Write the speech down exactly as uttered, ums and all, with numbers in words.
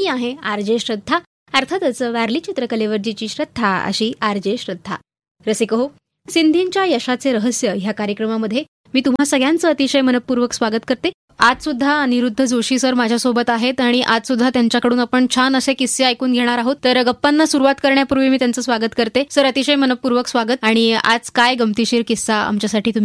मी आहे R J श्रद्धा, अर्थातच वारली चित्रकलेवर जिची श्रद्धा अशी आर जे श्रद्धा. रसिक हो, सिंधींच्या यशाचे रहस्य ह्या कार्यक्रमामध्ये मी तुम्हा सगळ्यांचं अतिशय मनपूर्वक स्वागत करते. आज सुद्धा अनिरुद्ध जोशी सर माझ्यासोबत आहेत आणि आज सुद्धा त्यांच्याकडून आपण छान असे किस्से ऐकून घेणार आहोत. तर गप्पांना सुरुवात करण्यापूर्वी मी त्यांचं स्वागत करते. सर, अतिशय मनपूर्वक स्वागत. आणि आज काय गमतीशीर किस्सा आमच्यासाठी तुम्ही